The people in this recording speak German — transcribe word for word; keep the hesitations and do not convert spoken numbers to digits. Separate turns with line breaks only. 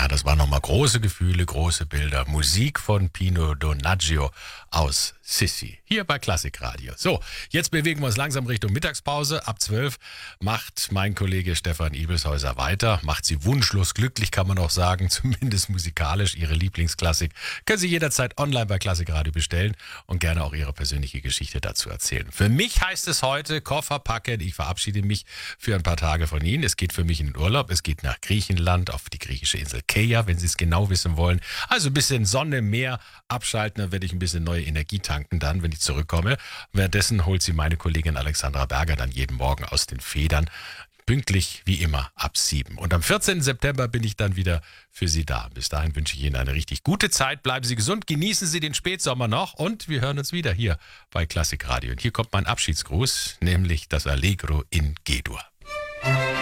Ja, das waren nochmal große Gefühle, große Bilder. Musik von Pino Donaggio aus Sissi. Hier bei Klassikradio. So, jetzt bewegen wir uns langsam Richtung Mittagspause. Ab zwölf macht mein Kollege Stefan Ibelshäuser weiter. Macht sie wunschlos glücklich, kann man auch sagen. Zumindest musikalisch. Ihre Lieblingsklassik können Sie jederzeit online bei Klassikradio bestellen und gerne auch Ihre persönliche Geschichte dazu erzählen. Für mich heißt es heute Koffer packen. Ich verabschiede mich für ein paar Tage von Ihnen. Es geht für mich in den Urlaub. Es geht nach Griechenland, auf die griechische Insel Keia, wenn Sie es genau wissen wollen. Also ein bisschen Sonne, Meer abschalten, dann werde ich ein bisschen neue Energie tanken dann, wenn ich zurückkomme. Währenddessen holt sie meine Kollegin Alexandra Berger dann jeden Morgen aus den Federn. Pünktlich wie immer ab sieben. Und am vierzehnten September bin ich dann wieder für Sie da. Bis dahin wünsche ich Ihnen eine richtig gute Zeit. Bleiben Sie gesund, genießen Sie den Spätsommer noch und wir hören uns wieder hier bei Klassikradio. Und hier kommt mein Abschiedsgruß, nämlich das Allegro in G-Dur.